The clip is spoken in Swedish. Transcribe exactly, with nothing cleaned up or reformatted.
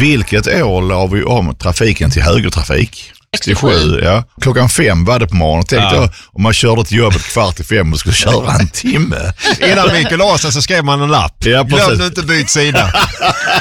Vilket år la vi om trafiken till högertrafik? sextiosju, ja. Klockan fem var det på morgonen. Tänkte ja. jag, om man körde till jobbet kvart i fem och skulle köra en timme. Innan Mikael Åsen så skrev man en lapp. Ja, glöm inte byt sida.